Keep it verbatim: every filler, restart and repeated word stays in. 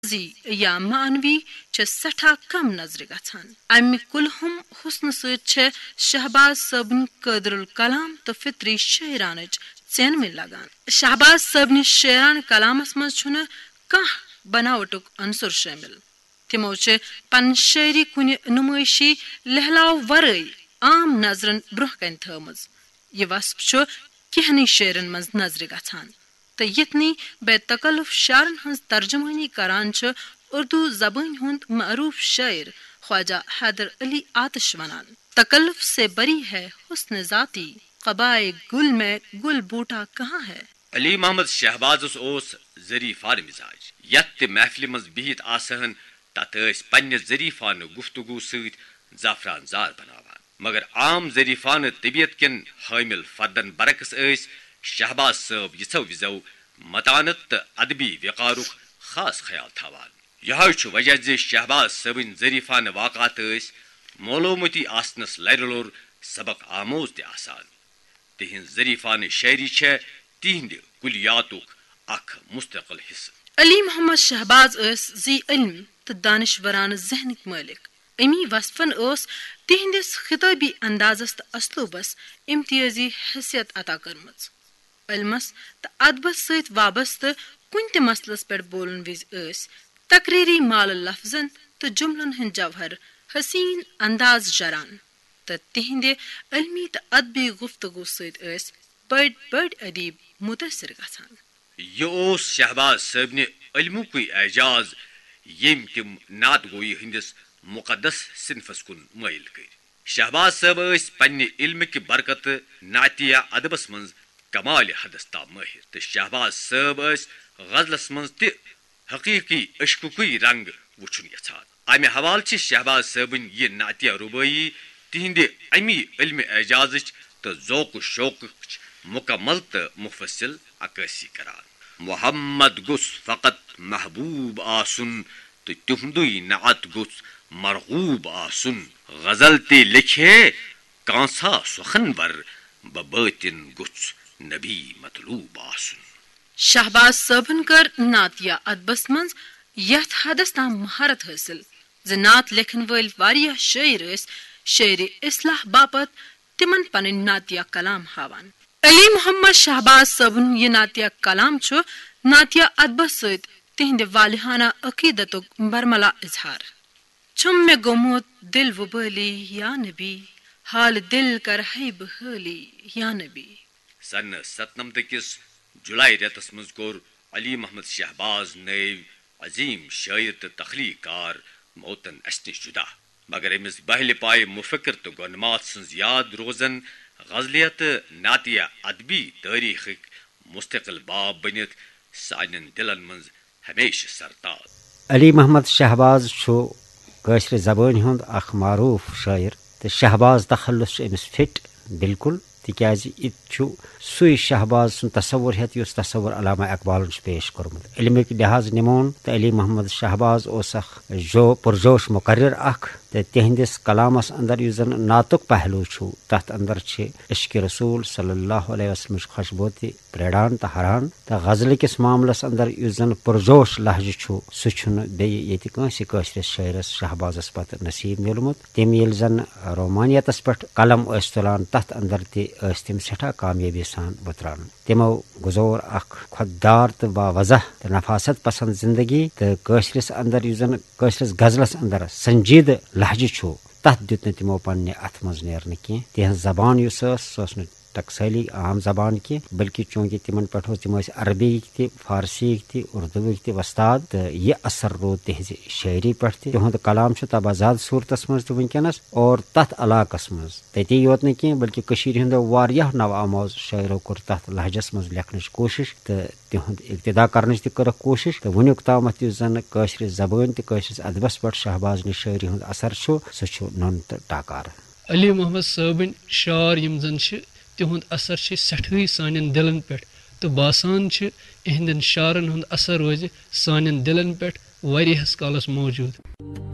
یا معنوی چھ سٹھا کم نظر گژھان. امہ کلہم حسن ست شہباز صٲبن قادر الکلام تو فطری شاعرانچ ژینوِ لگان. شہباز صٲبنس شاعرانہ کلامس مز چھُنہ کانٛہہ بناوٹک عنصر شٲمل. تمو چھ پن شاعری کُنہ نمائشی لہلاو ورٲے عام نظرن برونٛہہ کن تھٲومٕژ. یہ وصف چھُ کینٛہنٕے شاعرن مز نظر گژھان تو یتنی بے تکلف شعرن ہنز ترجمانی کران چھ اردو زبان ہند معروف شاعر خواجہ حیدر علی آتش ونان. تکلف سے بری ہے حسن ذاتی قبائے گل میں گل بوٹا کہاں ہے. علی محمد شہبازس اوس ظریفانہ مزاج. یت تہ محفل مز بہت آسہن تت ٲسۍ پننہ ظریفانہ گفتگو سۭتۍ زعفران زار بناوان. مگر عام ظریفانہ طبیعت کن حامل فردن برعکس ٲسۍ شہباز صٲب یژھو وزو متانت تو ادبی وقارک خاص خیال تھاوان. یہ چھ وجہ زِ شہباز صٲبن ظریفانہ واقعات ٲسۍ معلومتی آسنس لرِ لور سبق آموز تہ آسان. تہنز ظریفانہ شاعری چھے تہند کلیاتک اخ مستقل حصہ. علی محمد شہباز اس ذی علم تو دانشورانہ ذہنک مالک. امی وصفن اس تہندس خطابی اندازس تو اسلوبس امتیازی حیثیت عطا کرمز. علمس تو ادبس ست وابستہ کن تہ مسلس پہ بولن وز اس تقریری مال لفظن تو جملن ہند جوہر حسین انداز جران تو تہند علمی تو ادبی گفتگو ست اس بڑ بڑ ادیب متاثر گژھان. یہ اوس شہباز صٲبنہِ علمُکُے اعجاز یم تم نعت گوئی ہندس مقدس صنفس کن مائل کر. شہباز صٲب ٲسۍ پننہ علمکہ برکت نعتیہ ادبس منز کمال حدس تام ماہر. تو شہباز صٲب ٲسۍ غزلس منز تہ حقیقی عشقُکُے رنگ وچھن یژھان. امہ حوالہ چھ شہباز صٲبن یہ نعتیہ ربائی تہند امی علم اعجازچ تو ذوق و شوقچ مکمل تو مفصل عکاسی کران. محمد گوس فقط محبوب آسن تو تہندی نعت گوس مرغوب آسن. غزل تے لکھے کانسا سخنور بباطن گوس نبی مطلوب آسن. شہباز صٲبن کر نعتیہ ادبس منز یتھ حدس تام مہارت حاصل ز نعت لکھن ول واریاہ شاعر اس شاعر اصلاح باپت تمن پنن نعتیہ کلام ہاوان. علی محمد شہباز صٲبن یہ نعتیہ کلام چھ نعتیہ ادبس ست تہند والہانہ عقیدتک برملا اظہار. چھم میں گومت دل وبالی یا نبی حال دل کر ہے بحالی یا نبی. سن ستنمتھ کس جولائی ریتس مز کور علی محمد شہباز نیو عظیم شاعر تو تخلیق کار موتن اس نش جدا. مگر امس بہل پائے مفکر تو گونمات سنز یاد روزن غزلیہ تو نعتیہ ادبی تاریخک مستقل باب بنت سانن دلن منز ہمیشہ سرتاز. علی محمد شہباز چھو کٲشرِ زبٲنۍ ہُنٛد اکھ معروف شاعر تہٕ شہباز تخلص چھُ أمِس فٹ بالکل تِکیازِ یہِ چھُ سُے شہباز سُنٛد تصور ہیٚتھ یُس تصور علامہ اقبالن چھُ پیش کوٚرمُت. علمٕکۍ لحاظ نِمون تہٕ علی محمد شہباز اوس اکھ جو پرجوش مقرر اکھ تہٕ تِہنٛدِس کلامس اندر یُس زن نعتُک پہلوٗ چھُ تتھ اندر چھِ عشقِ رسول صلی اللہ علیہ وسلمٕچ خوشبو تہِ پرٛیڑان تہٕ ہران تہٕ غزلہٕ کِس معاملس اندر یُس زن پرجوش لہجہٕ چھُ سُہ چھُنہٕ بیٚیہِ ییٚتہِ کٲنٛسہِ کٲشرِس شٲعرس شہبازس پتہٕ نصیٖب میوٗلمُت. تِم ییٚلہِ زن رومانیتس پٮ۪ٹھ قلم ٲسۍ تُلان تتھ اندر تہِ ٲسۍ تِم سٮ۪ٹھاہ کامیٲبی سان وُتران. تِمو گُزور اکھ خۄددار تہٕ باوضح تہٕ نفاست پسند زندگی تہٕ کٲشرِس اندر یُس زن کٲشرِس غزلس اندر سنجیدٕ لہجہٕ چھُ تتھ دیُت نہٕ تِمو پننہِ اتھٕ منٛز نیرنہٕ کینٛہہ. تِہنٛز زبان یُس ٲس سۄ ٲس نہٕ ٹکسٲلی عام زبان کینٛہہ بلکہ چوٗنٛکہِ تِمن پٮ۪ٹھ اوس تِم ٲسۍ عربیِکۍ تہِ فارسیِکۍ تہِ اردوٗوٕکۍ تہِ وۄستاد تہٕ یہِ اثر روٗد تِہنٛزِ شٲعری پٮ۪ٹھ تہِ. تِہُنٛد کلام چھُ تبازاد صوٗرتس منٛز تہِ وٕنکیٚنس اور تتھ علاقس منٛز تتی یوت نہٕ کینٛہہ بلکہ کٔشیٖرِ ہٕنٛدیو واریاہ نو آموز شٲعرو کوٚر تتھ لہجس منٛز لیکھنٕچ کوٗشش تہٕ تِہُنٛد ابتدا کرنٕچ تہِ کٔرٕکھ کوٗشش تہٕ وُنیُک تامتھ یُس زن کٲشرِ زبٲنۍ تہٕ کٲشرِس ادبس پٮ۪ٹھ شہبازنہِ شٲعری ہُنٛد اثر چھُ سُہ چھُ نوٚن تہٕ ٹاکار. علی محمد صٲبٕنۍ شعر یِم زن چھِ تِہُنٛد اثر چھِ سٮ۪ٹھٕے سانٮ۪ن دلن پٮ۪ٹھ تہٕ باسان چھِ یِہنٛدٮ۪ن شعرن ہُنٛد اثر روزِ سانٮ۪ن دلن پٮ۪ٹھ واریاہس کالس موجوٗد.